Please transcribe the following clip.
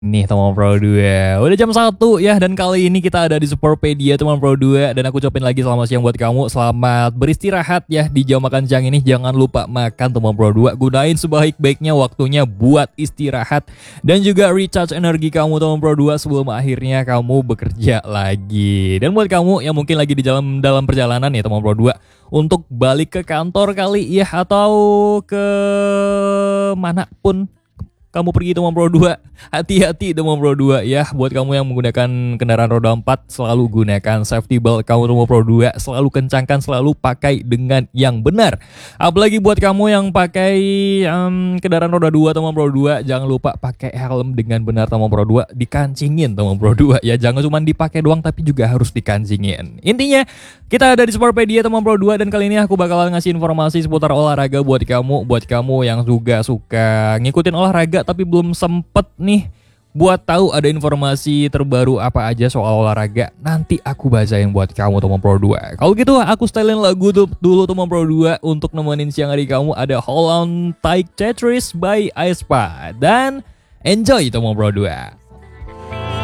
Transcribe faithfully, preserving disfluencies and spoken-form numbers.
Nih teman Pro dua, udah jam satu ya, dan kali ini kita ada di Superpedia teman Pro dua. Dan aku ucapin lagi selamat siang buat kamu, selamat beristirahat ya di jam makan siang ini. Jangan lupa makan teman Pro dua, gunain sebaik-baiknya waktunya buat istirahat dan juga recharge energi kamu teman Pro dua sebelum akhirnya kamu bekerja lagi. Dan buat kamu yang mungkin lagi di dalam dalam perjalanan ya teman Pro dua, untuk balik ke kantor kali ya, atau ke manapun kamu pergi teman Pro dua, hati-hati teman Pro dua ya. Buat kamu yang menggunakan kendaraan roda empat, selalu gunakan safety belt kamu teman Pro dua, selalu kencangkan, selalu pakai dengan yang benar. Apalagi buat kamu yang pakai um, kendaraan roda dua teman Pro dua, jangan lupa pakai helm dengan benar teman Pro dua, dikancingin teman Pro dua ya. Jangan cuma dipakai doang tapi juga harus dikancingin. Intinya kita ada di Superpedia teman Pro dua, dan kali ini aku bakalan ngasih informasi seputar olahraga buat kamu, buat kamu yang juga suka ngikutin olahraga tapi belum sempet nih buat tahu ada informasi terbaru apa aja soal olahraga. Nanti aku bacain buat kamu teman Pro dua. Kalau gitu aku stylein lagu tuh dulu teman Pro dua untuk nemenin siang hari kamu. Ada Hold On Tight Tetris by aespa, dan enjoy teman Pro dua.